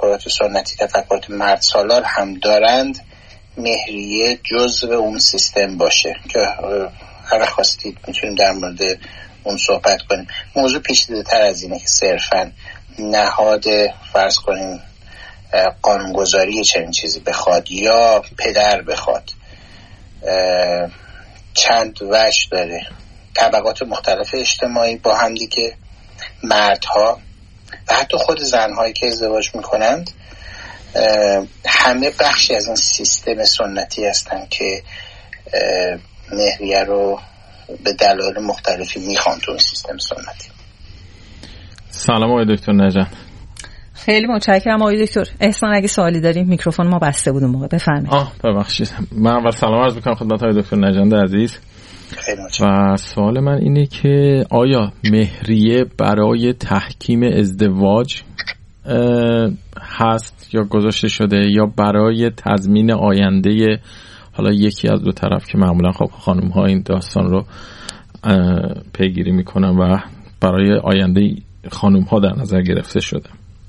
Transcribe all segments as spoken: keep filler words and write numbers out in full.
تفکرات سنتی، تفکرات مرد سالار هم دارند، مهریه جزو اون سیستم باشه که هر خواستید میتونیم در مورد اون صحبت کنیم. موضوع پیچیده تر از اینه که صرفاً نهاد فرض کنیم قانونگذاری چنین چیزی بخواد یا پدر بخواد. چند وجه داره، طبقات مختلف اجتماعی با هم دیگه، مردها و حتی خود زنهایی که ازدواج میکنند، همه بخشی از این سیستم سنتی هستن که مهریه رو به دلایل مختلفی میخوان تو این سیستم سنتی. سلام آقای دکتر نژاد. خیلی متشکرم آقای دکتر. احسان اگه سوالی داریم، میکروفون ما بسته بود اون موقع، بفرمایید. آه ببخشید، من اول سلام عرض میکنم خدمت آقای دکتر نژاد عزیز. خیلی متشکرم. و سوال من اینه که آیا مهریه برای تحکیم ازدواج هست یا گذاشته شده یا برای تضمین آینده حالا یکی از دو طرف که معمولا خب خانم ها این داستان رو پیگیری میکنن و برای آینده خانم ها در نظر گرفته شده؟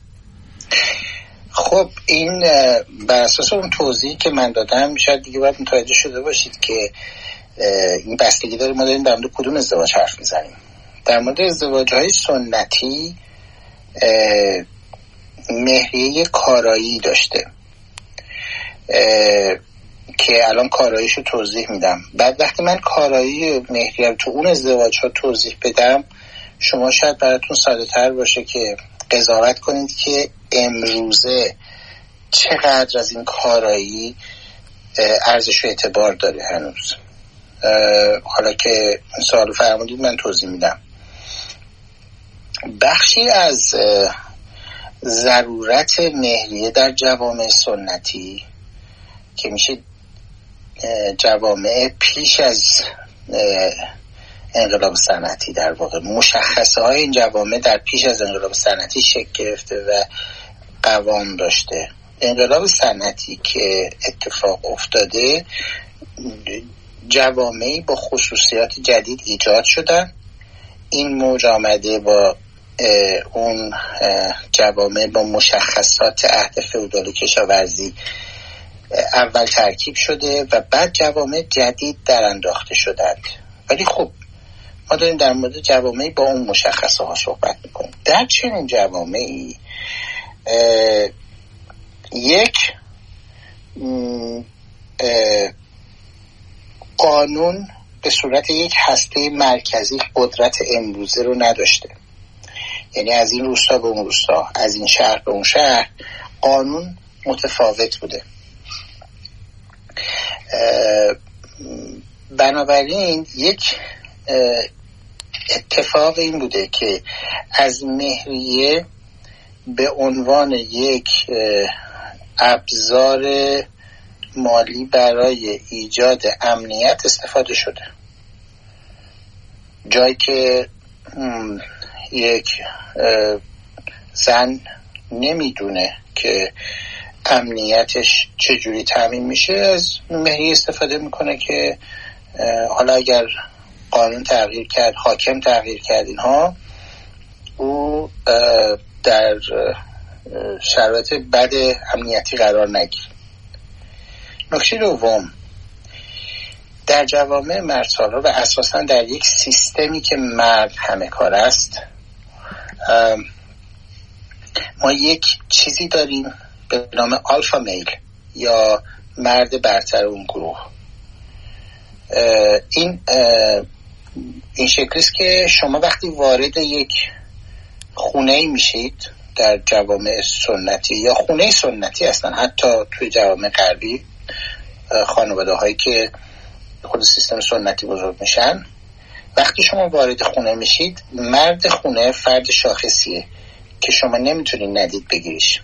خب این بر اساس اون توضیحی که من دادم شاید دیگه باید متوجه شده باشید که این بستگی داره ما داریم در مورد کدوم ازدواج حرف میزنیم. در مورد ازدواج های سنتی مهریه کارایی داشته که الان کاراییشو توضیح میدم. بعد وقتی من کارایی مهریه رو تو اون ازدواج ها توضیح بدم، شما شاید براتون ساده تر باشه که قضاوت کنید که امروزه چقدر از این کارایی ارزش و اعتبار داره هنوز. حالا که سوال فرمودید من توضیح میدم. بخشی از ضرورت مهریه در جوامع سنتی که میشه جوامع پیش از انقلاب صنعتی، در واقع مشخصه های این جوامع در پیش از انقلاب صنعتی شکل گرفته و قوام داشته. انقلاب صنعتی که اتفاق افتاده، جوامعی با خصوصیات جدید ایجاد شدن. این موج آمده با اون جوامع با مشخصات عهد فئودال کشاورزی اول ترکیب شده و بعد جوامع جدید در انداخته شدند. ولی خب ما داریم در مورد جوامعی با اون مشخصه ها صحبت میکنیم. در چنین جوامعی یک قانون به صورت یک هسته مرکزی قدرت امروزه رو نداشته. یعنی از این روستا به اون روستا، از این شهر به اون شهر قانون متفاوت بوده. بنابراین یک اتفاق این بوده که از مهریه به عنوان یک ابزار مالی برای ایجاد امنیت استفاده شده. جایی که یک زن نمیدونه که امنیتش چجوری تامین میشه، از مهریه استفاده میکنه که حالا اگر قانون تغییر کرد، حاکم تغییر کرد، اینها او در شرایط بد امنیتی قرار نگیره. نکته دوم، در جوامع مردسالار و اساساً در یک سیستمی که مرد همه کار است، ما یک چیزی داریم به نام آلفا میل یا مرد برتر اون گروه. این این شکلیست که شما وقتی وارد یک خونه میشید در جوامع سنتی یا خونه سنتی هستن، حتی توی جوامع غربی خانواده هایی که خود سیستم سنتی بزرگ میشن، وقتی شما وارد خونه میشید، مرد خونه فرد شاخصیه که شما نمیتونید ندید بگیریش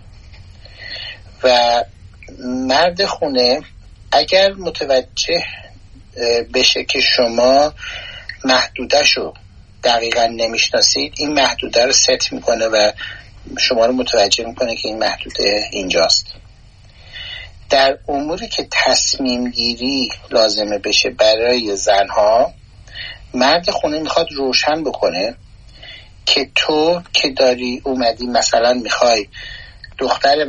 و مرد خونه اگر متوجه بشه که شما محدوده‌شو دقیقاً نمیشناسید، این محدوده رو ست میکنه و شما رو متوجه میکنه که این محدوده اینجاست. در اموری که تصمیم گیری لازمه بشه برای زنها، مرد خونه میخواد روشن بکنه که تو که داری اومدی مثلا میخوای دختر